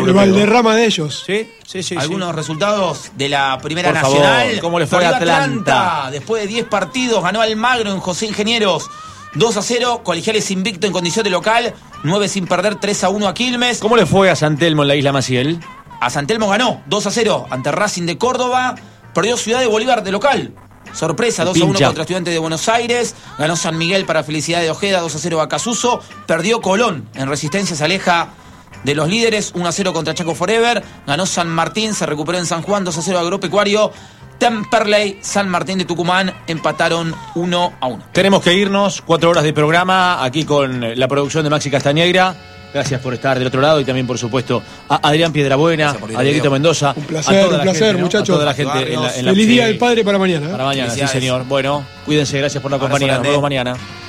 El Valderrama de ellos. Sí. Algunos resultados de la Primera Por favor, Nacional. ¿cómo le fue a Atlanta? Después de 10 partidos, ganó Almagro en José Ingenieros 2-0. Colegiales invicto en condición de local. 9 sin perder, 3-1 a Quilmes. ¿Cómo le fue a San Telmo en la Isla Maciel? A San Telmo ganó 2-0 ante Racing de Córdoba. Perdió Ciudad de Bolívar de local. Sorpresa, 2-1 contra Estudiantes de Buenos Aires. Ganó San Miguel para felicidad de Ojeda, 2-0 a Casuso. Perdió Colón en Resistencia, se aleja de los líderes, 1-0 contra Chaco Forever. Ganó San Martín, se recuperó en San Juan, 2-0 Agropecuario. Temperley, San Martín de Tucumán empataron 1-1. Tenemos que irnos, 4 horas de programa aquí con la producción de Maxi Castañeira. Gracias por estar del otro lado y también, por supuesto, a Adrián Piedrabuena, a Dieguito Mendoza. Un placer, muchachos. A toda la gente Feliz Día del Padre para mañana. Para mañana, sí, señor. Bueno, cuídense, gracias por la compañía. Nos vemos mañana.